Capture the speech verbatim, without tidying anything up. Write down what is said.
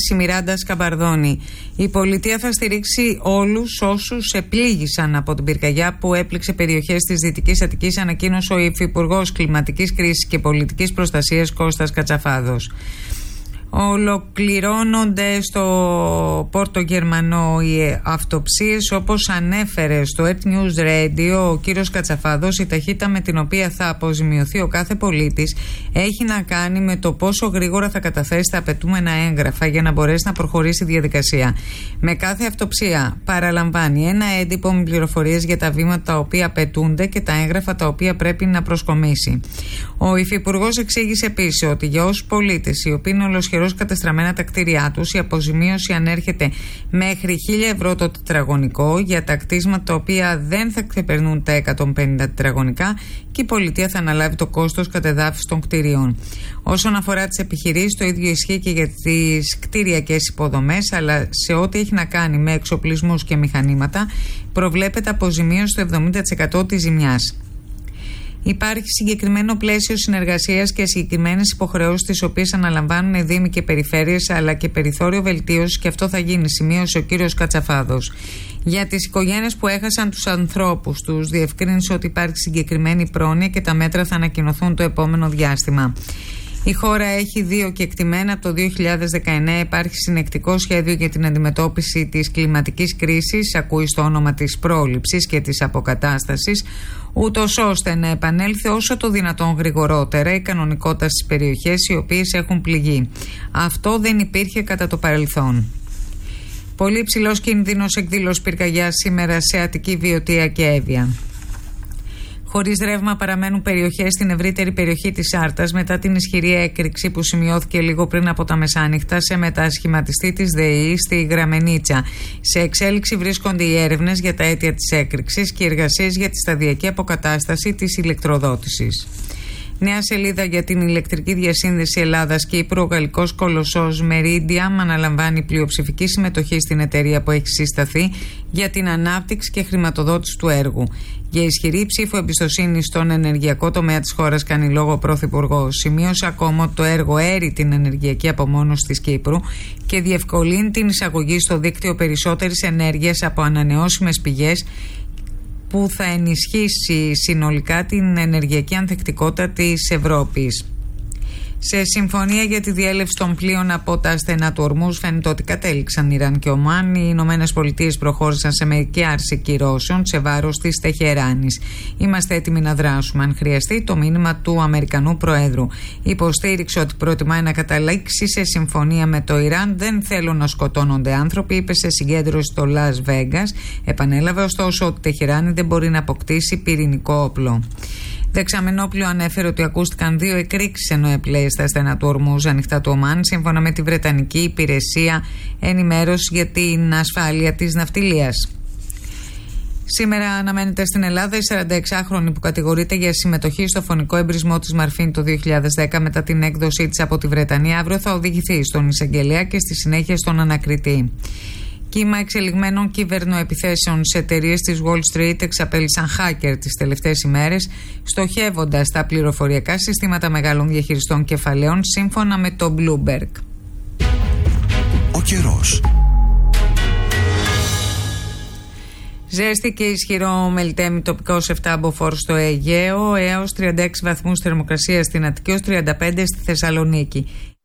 η Μιράντα Σκαμπαρδόνη. Η πολιτεία θα στηρίξει όλους όσους επλήγησαν από την πυρκαγιά που έπληξε περιοχές της Δυτικής Αττικής, ανακοίνωσε ο Υφυπουργός Κλιματικής Κρίσης και Πολιτικής Προστασίας Κώστας Κατσαφάδος. Ολοκληρώνονται στο Πόρτο Γερμανό οι αυτοψίες, όπως ανέφερε στο Earth News Radio ο κύριος Κατσαφάδος. Η ταχύτητα με την οποία θα αποζημιωθεί ο κάθε πολίτης έχει να κάνει με το πόσο γρήγορα θα καταθέσει τα απαιτούμενα έγγραφα για να μπορέσει να προχωρήσει η διαδικασία. Με κάθε αυτοψία παραλαμβάνει ένα έντυπο με πληροφορίες για τα βήματα τα οποία απαιτούνται και τα έγγραφα τα οποία πρέπει να προσκομίσει. Ο Υφυπουργός εξήγησε επίσης ότι για όσους πολίτες οι οποίοι είναι ολοσχερώς κατεστραμμένα τα κτίρια τους, η αποζημίωση ανέρχεται μέχρι χίλια ευρώ το τετραγωνικό για τα κτίσματα τα οποία δεν θα ξεπερνούν τα εκατόν πενήντα τετραγωνικά και η πολιτεία θα αναλάβει το κόστος κατεδάφισης των κτιριών. Όσον αφορά τις επιχειρήσεις, το ίδιο ισχύει και για τις κτηριακές υποδομές, αλλά σε ό,τι έχει να κάνει με εξοπλισμούς και μηχανήματα προβλέπεται αποζημίωση στο εβδομήντα τοις εκατό της ζημιάς. Υπάρχει συγκεκριμένο πλαίσιο συνεργασίας και συγκεκριμένες υποχρεώσεις τις οποίες αναλαμβάνουν οι Δήμοι και Περιφέρειες, αλλά και περιθώριο βελτίωσης, και αυτό θα γίνει, σημείωσε ο κύριος Κατσαφάδος. Για τις οικογένειες που έχασαν τους ανθρώπους τους, διευκρίνησε ότι υπάρχει συγκεκριμένη πρόνοια και τα μέτρα θα ανακοινωθούν το επόμενο διάστημα. Η χώρα έχει δύο κεκτημένα. Από το δύο χιλιάδες δεκαεννέα υπάρχει συνεκτικό σχέδιο για την αντιμετώπιση της κλιματικής κρίσης, ακούει στο όνομα της πρόληψης και της αποκατάστασης, ούτως ώστε να επανέλθει όσο το δυνατόν γρηγορότερα η κανονικότητα στις περιοχές οι οποίες έχουν πληγεί. Αυτό δεν υπήρχε κατά το παρελθόν. Πολύ υψηλός κίνδυνος εκδήλωση πυρκαγιάς σήμερα σε Αττική, Βιωτία και Εύβοια. Χωρίς ρεύμα παραμένουν περιοχές στην ευρύτερη περιοχή της Άρτας μετά την ισχυρή έκρηξη που σημειώθηκε λίγο πριν από τα μεσάνυχτα σε μετασχηματιστή της ΔΕΗ στη Γραμμενίτσα. Σε εξέλιξη βρίσκονται οι έρευνες για τα αίτια της έκρηξης και οι εργασίες για τη σταδιακή αποκατάσταση της ηλεκτροδότησης. Νέα σελίδα για την ηλεκτρική διασύνδεση Ελλάδας-Κύπρου. Ο γαλλικός κολοσσός Meridiam αναλαμβάνει πλειοψηφική συμμετοχή στην εταιρεία που έχει συσταθεί για την ανάπτυξη και χρηματοδότηση του έργου. Για ισχυρή ψήφο εμπιστοσύνη στον ενεργειακό τομέα της χώρας κάνει λόγο ο Πρωθυπουργός. Σημείωσε ακόμα ότι το έργο έρει την ενεργειακή απομόνωση της Κύπρου και διευκολύνει την εισαγωγή στο δίκτυο περισσότερης ενέργειας από ανανεώσιμες πηγές, που θα ενισχύσει συνολικά την ενεργειακή ανθεκτικότητα της Ευρώπης. Σε συμφωνία για τη διέλευση των πλοίων από τα στενά του Ορμούζ φαίνεται ότι κατέληξαν Ιράν και Ομάν. Οι Ηνωμένες Πολιτείες προχώρησαν σε μερική άρση κυρώσεων σε βάρος της Τεχεράνης. Είμαστε έτοιμοι να δράσουμε αν χρειαστεί, το μήνυμα του Αμερικανού Προέδρου. Υποστήριξε ότι προτιμάει να καταλήξει σε συμφωνία με το Ιράν. Δεν θέλουν να σκοτώνονται άνθρωποι, είπε σε συγκέντρωση στο Λας Βέγκας. Επανέλαβε ωστόσο ότι η Τεχεράνη δεν μπορεί να αποκτήσει πυρηνικό όπλο. Δεξαμενόπλιο ανέφερε ότι ακούστηκαν δύο εκρήξεις ενώ επλέει στα στενά του Ορμούζ ανοιχτά του Ομάν, σύμφωνα με τη Βρετανική Υπηρεσία Ενημέρωση για την Ασφάλεια της Ναυτιλίας. Σήμερα αναμένεται στην Ελλάδα η σαρανταεξάχρονη που κατηγορείται για συμμετοχή στο φωνικό εμπρισμό της Μαρφίν το δύο χιλιάδες δέκα μετά την έκδοσή της από τη Βρετανία. Αύριο θα οδηγηθεί στον εισαγγελέα και στη συνέχεια στον ανακριτή. Κύμα εξελιγμένων κυβερνοεπιθέσεων σε εταιρείες της Wall Street εξαπέλυσαν hacker τις τελευταίες ημέρες, στοχεύοντας τα πληροφοριακά συστήματα μεγάλων διαχειριστών κεφαλαίων, σύμφωνα με το Bloomberg. Ο καιρός. Ζέστη και ισχυρό μελτέμι τοπικός επτά μποφόρ στο Αιγαίο, έως τριάντα έξι βαθμούς θερμοκρασία στην Αττική, έως τριάντα πέντε στη Θεσσαλονίκη.